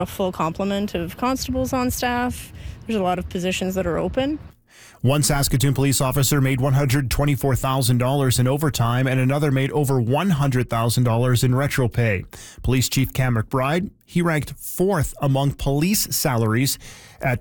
A full complement of constables on staff. There's a lot of positions that are open. One Saskatoon police officer made $124,000 in overtime and another made over $100,000 in retro pay. Police Chief Cam McBride, he ranked fourth among police salaries at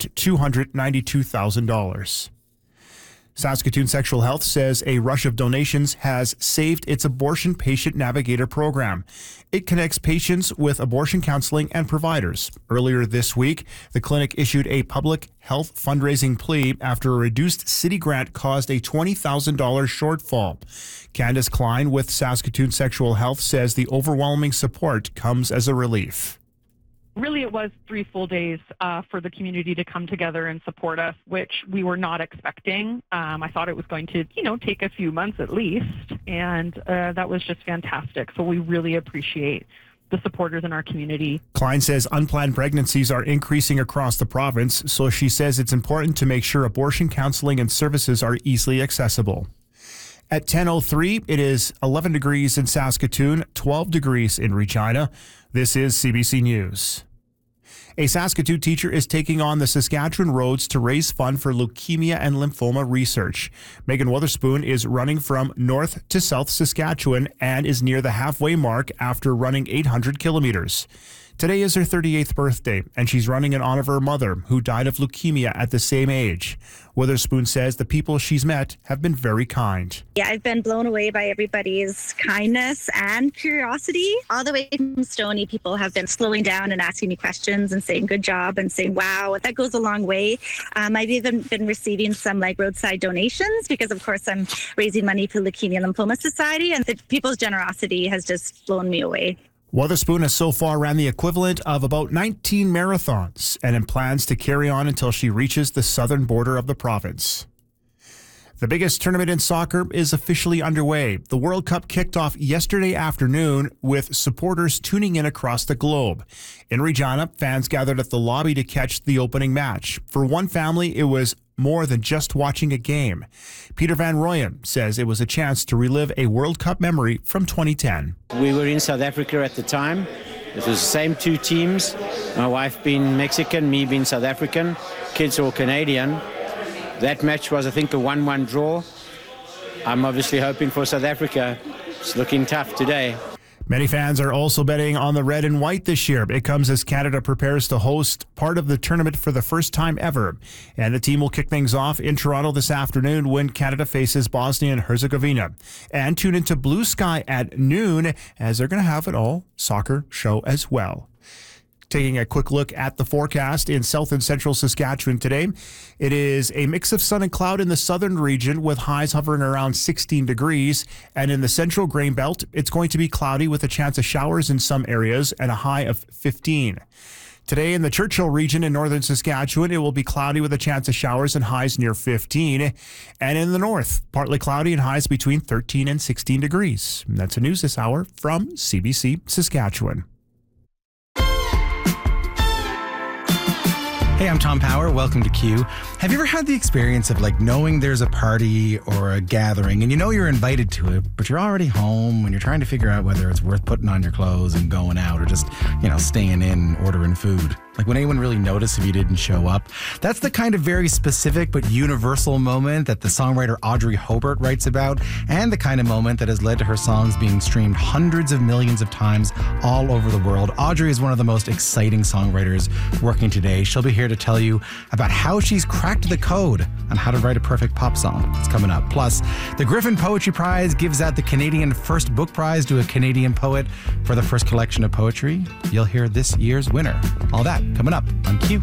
$292,000. Saskatoon Sexual Health says a rush of donations has saved its Abortion Patient Navigator program. It connects patients with abortion counseling and providers. Earlier this week, the clinic issued a public health fundraising plea after a reduced city grant caused a $20,000 shortfall. Candace Klein with Saskatoon Sexual Health says the overwhelming support comes as a relief. Really, it was 3 full days for the community to come together and support us, which we were not expecting. I thought it was going to, take a few months at least, and that was just fantastic. So we really appreciate the supporters in our community. Klein says unplanned pregnancies are increasing across the province, so she says it's important to make sure abortion counseling and services are easily accessible. At 10:03, it is 11 degrees in Saskatoon, 12 degrees in Regina. This is CBC News. A Saskatoon teacher is taking on the Saskatchewan roads to raise funds for leukemia and lymphoma research. Megan Witherspoon is running from North to South Saskatchewan and is near the halfway mark after running 800 kilometers. Today is her 38th birthday, and she's running in honor of her mother, who died of leukemia at the same age. Witherspoon says the people she's met have been very kind. Yeah, I've been blown away by everybody's kindness and curiosity. All the way from Stony, people have been slowing down and asking me questions and saying good job and saying wow. That goes a long way. I've even been receiving some roadside donations because, of course, I'm raising money for Leukemia and Lymphoma Society, and the people's generosity has just blown me away. Witherspoon has so far ran the equivalent of about 19 marathons and plans to carry on until she reaches the southern border of the province. The biggest tournament in soccer is officially underway. The World Cup kicked off yesterday afternoon with supporters tuning in across the globe. In Regina, fans gathered at the lobby to catch the opening match. For one family, it was more than just watching a game. Peter Van Rooyen says it was a chance to relive a World Cup memory from 2010. We were in South Africa at the time. It was the same two teams. My wife being Mexican, me being South African, kids all Canadian. That match was, I think, a 1-1 draw. I'm obviously hoping for South Africa. It's looking tough today. Many fans are also betting on the red and white this year. It comes as Canada prepares to host part of the tournament for the first time ever. And the team will kick things off in Toronto this afternoon when Canada faces Bosnia and Herzegovina. And tune into Blue Sky at noon as they're going to have an all-soccer show as well. Taking a quick look at the forecast in south and central Saskatchewan today. It is a mix of sun and cloud in the southern region with highs hovering around 16 degrees. And in the central grain belt, it's going to be cloudy with a chance of showers in some areas and a high of 15. Today in the Churchill region in northern Saskatchewan, it will be cloudy with a chance of showers and highs near 15. And in the north, partly cloudy and highs between 13 and 16 degrees. And that's the news this hour from CBC Saskatchewan. Hey, I'm Tom Power. Welcome to Q. Have you ever had the experience of knowing there's a party or a gathering and you know you're invited to it, but you're already home and you're trying to figure out whether it's worth putting on your clothes and going out or just, staying in, ordering food? Would anyone really notice if you didn't show up? That's the kind of very specific but universal moment that the songwriter Audrey Hobart writes about, and the kind of moment that has led to her songs being streamed hundreds of millions of times all over the world. Audrey is one of the most exciting songwriters working today. She'll be here to tell you about how she's cracked the code on how to write a perfect pop song. It's coming up. Plus, the Griffin Poetry Prize gives out the Canadian First Book Prize to a Canadian poet for the first collection of poetry. You'll hear this year's winner. All that coming up on Q.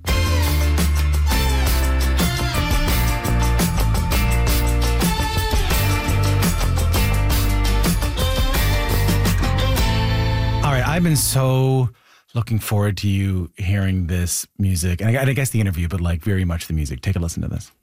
All right, I've been so looking forward to you hearing this music. And I guess the interview, but very much the music. Take a listen to this.